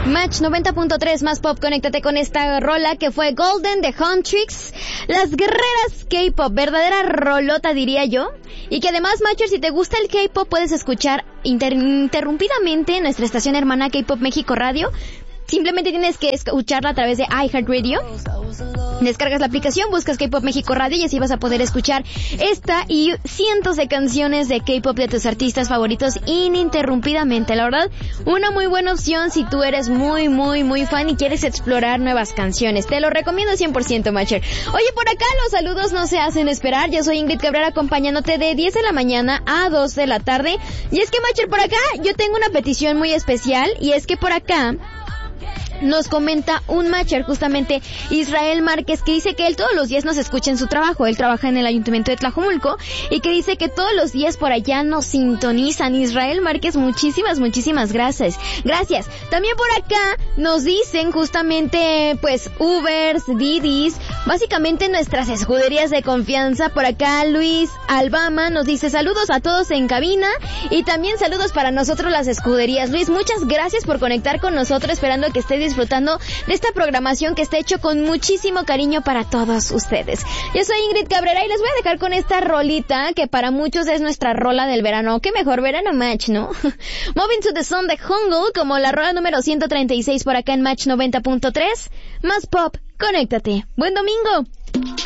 Match 90.3 más pop, conéctate con esta rola que fue Golden de Huntrix, las guerreras K-pop, verdadera rolota diría yo, y que además, Matcher, si te gusta el K-pop puedes escuchar interrumpidamente nuestra estación hermana K-Pop México Radio. Simplemente tienes que escucharla a través de iHeartRadio. Descargas la aplicación, buscas K-Pop México Radio y así vas a poder escuchar esta y cientos de canciones de K-Pop de tus artistas favoritos ininterrumpidamente. La verdad, una muy buena opción si tú eres muy fan y quieres explorar nuevas canciones. Te lo recomiendo 100%, Matcher. Oye, por acá los saludos no se hacen esperar. Yo soy Ingrid Cabrera acompañándote de 10 de la mañana a 2 de la tarde. Y es que, Matcher, por acá yo tengo una petición muy especial y es que por acá nos comenta un Matcher, justamente Israel Márquez, que dice que él todos los días nos escucha en su trabajo. Él trabaja en el Ayuntamiento de Tlajomulco y que dice que todos los días por allá nos sintonizan. Israel Márquez, muchísimas gracias. También por acá nos dicen justamente, pues, Ubers, Didis, básicamente nuestras escuderías de confianza. Por acá Luis Albama nos dice saludos a todos en cabina y también saludos para nosotros las escuderías. Luis, muchas gracias por conectar con nosotros, esperando que estés disfrutando de esta programación que está hecho con muchísimo cariño para todos ustedes. Yo soy Ingrid Cabrera y les voy a dejar con esta rolita que para muchos es nuestra rola del verano. Qué mejor verano, Match, ¿no? Moving to the Sun de Jungle, como la rola número 136 por acá en Match 90.3. Más pop, conéctate. Buen domingo.